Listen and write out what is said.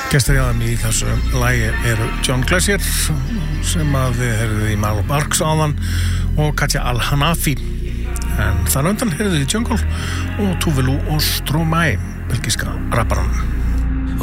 Gestir hjá þeim í þessu lagi eru John Glacier sem að við heyrðum í Malo Parks áðan og Katja Al-Hanafi, en þar undan heyrðum við Jungle og Tuvalu og Stromae, belgíska rapparann.